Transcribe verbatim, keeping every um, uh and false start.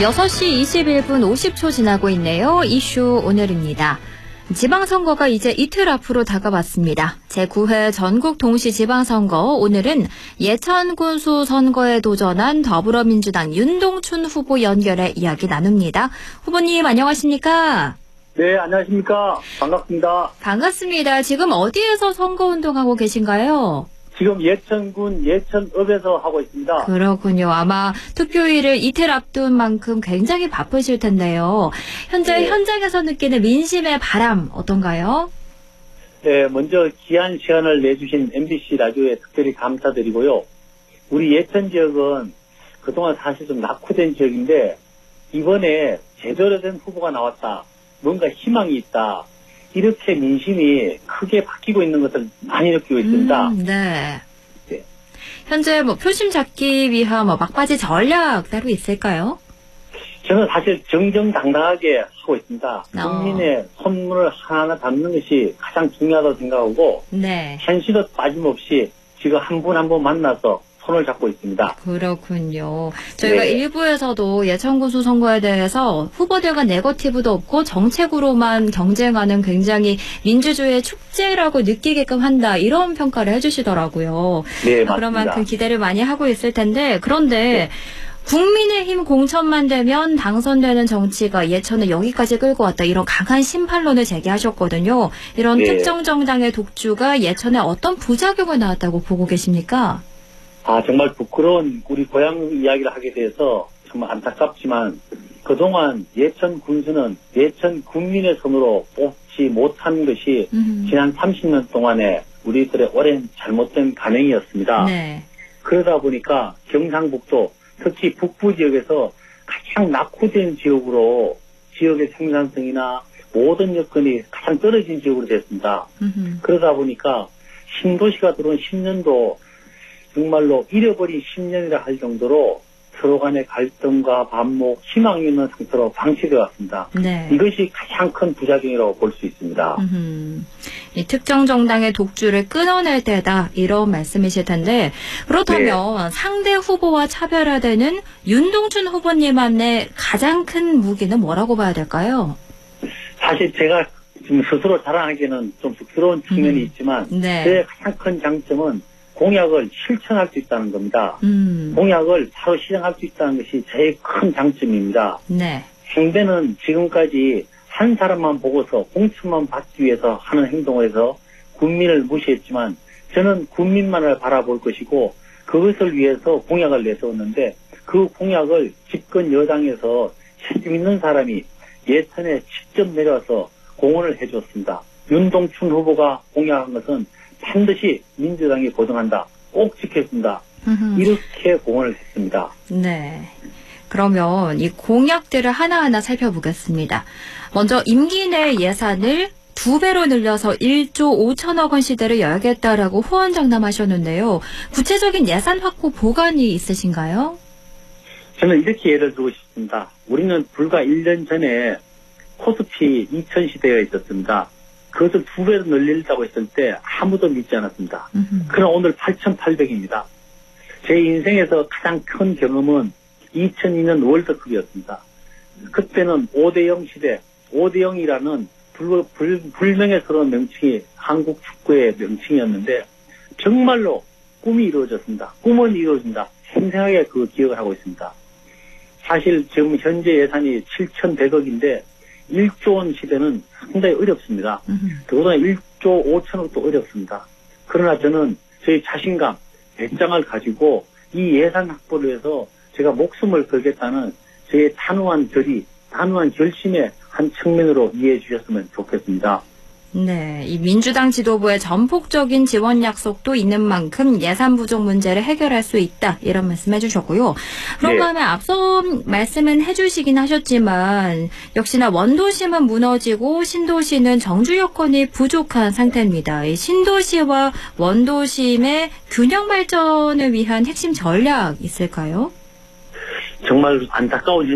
여섯 시 이십일 분 오십 초 지나고 있네요. 이슈 오늘입니다. 지방선거가 이제 이틀 앞으로 다가왔습니다. 제구 회 전국 동시 지방선거, 오늘은 예천군수 선거에 도전한 더불어민주당 윤동춘 후보 연결해 이야기 나눕니다. 후보님 안녕하십니까? 네, 안녕하십니까. 반갑습니다. 반갑습니다. 지금 어디에서 선거운동하고 계신가요? 지금 예천군 예천읍에서 하고 있습니다. 그렇군요. 아마 투표일을 이틀 앞둔 만큼 굉장히 바쁘실 텐데요. 현재 네. 현장에서 느끼는 민심의 바람 어떤가요? 네, 먼저 귀한 시간을 내주신 엠비씨 라디오에 특별히 감사드리고요. 우리 예천 지역은 그동안 사실 좀 낙후된 지역인데 이번에 제대로 된 후보가 나왔다. 뭔가 희망이 있다. 이렇게 민심이 크게 바뀌고 있는 것을 많이 느끼고 있습니다. 음, 네. 네. 현재 뭐 표심 잡기 위한 뭐 막바지 전략 따로 있을까요? 저는 사실 정정당당하게 하고 있습니다. 어. 국민의 선물을 하나하나 담는 것이 가장 중요하다고 생각하고 네. 현실도 빠짐없이 지금 한 분 한 분 만나서 손을 잡고 있습니다. 그렇군요. 저희가 네. 일부에서도 예천군수 선거에 대해서 후보들과 네거티브도 없고 정책으로만 경쟁하는 굉장히 민주주의의 축제라고 느끼게끔 한다. 이런 평가를 해주시더라고요. 네, 그런 맞습니다. 만큼 기대를 많이 하고 있을 텐데 그런데 네. 국민의힘 공천만 되면 당선되는 정치가 예천을 여기까지 끌고 왔다. 이런 강한 심판론을 제기하셨거든요. 이런 네. 특정 정당의 독주가 예천에 어떤 부작용을 낳았다고 보고 계십니까? 아, 정말 부끄러운 우리 고향 이야기를 하게 돼서 정말 안타깝지만 그동안 예천 군수는 예천 국민의 손으로 뽑지 못한 것이 음. 지난 삼십 년 동안에 우리들의 오랜 잘못된 관행이었습니다. 네. 그러다 보니까 경상북도 특히 북부 지역에서 가장 낙후된 지역으로 지역의 생산성이나 모든 여건이 가장 떨어진 지역으로 됐습니다. 음흠. 그러다 보니까 신도시가 들어온 십 년도 정말로 잃어버린 십 년이라 할 정도로 서로 간의 갈등과 반목, 희망이 있는 상태로 방치되어 왔습니다. 네. 이것이 가장 큰 부작용이라고 볼 수 있습니다. 음흠. 이 특정 정당의 독주를 끊어낼 때다 이런 말씀이실 텐데 그렇다면 네. 상대 후보와 차별화되는 윤동춘 후보님만의 가장 큰 무기는 뭐라고 봐야 될까요? 사실 제가 지금 스스로 자랑하기에는 좀 쑥스러운 측면이 음. 있지만 네. 제 가장 큰 장점은 공약을 실천할 수 있다는 겁니다. 음. 공약을 바로 실행할 수 있다는 것이 제일 큰 장점입니다. 네. 행배는 지금까지 한 사람만 보고서 공천만 받기 위해서 하는 행동을 해서 국민을 무시했지만 저는 국민만을 바라볼 것이고 그것을 위해서 공약을 내세웠는데 그 공약을 집권 여당에서 책임 있는 사람이 예천에 직접 내려와서 공헌을 해줬습니다. 윤동춘 후보가 공약한 것은 반드시 민주당이 보증한다. 꼭 지켰습니다. 음흠. 이렇게 공헌을 했습니다. 네. 그러면 이 공약들을 하나하나 살펴보겠습니다. 먼저 임기 내 예산을 두 배로 늘려서 일조 오천억 원 시대를 열겠다라고 호언장담하셨는데요. 구체적인 예산 확보 보관이 있으신가요? 저는 이렇게 예를 들고 싶습니다. 우리는 불과 일 년 전에 코스피 이천 시대에 있었습니다. 그것을 두 배로 늘린다고 했을 때 아무도 믿지 않았습니다. 음흠. 그러나 오늘 팔천팔백입니다. 제 인생에서 가장 큰 경험은 이천이 년 월드컵이었습니다. 그때는 오 대 영 시대, 오 대 영이라는 불, 불, 불명예스러운 명칭이 한국 축구의 명칭이었는데 정말로 꿈이 이루어졌습니다. 꿈은 이루어진다. 생생하게 그 기억을 하고 있습니다. 사실 지금 현재 예산이 칠천백억인데 일조 원 시대는 상당히 어렵습니다. 그보다 일조 오천억도 어렵습니다. 그러나 저는 저희 자신감, 배짱을 가지고 이 예산 확보를 위해서 제가 목숨을 걸겠다는 저의 단호한 결의, 단호한 결심의 한 측면으로 이해해 주셨으면 좋겠습니다. 네, 이 민주당 지도부의 전폭적인 지원 약속도 있는 만큼 예산 부족 문제를 해결할 수 있다. 이런 말씀 해주셨고요. 그런가 하면 네. 앞서 말씀은 해주시긴 하셨지만 역시나 원도심은 무너지고 신도시는 정주 여건이 부족한 상태입니다. 이 신도시와 원도심의 균형 발전을 위한 핵심 전략 있을까요? 정말 안타까운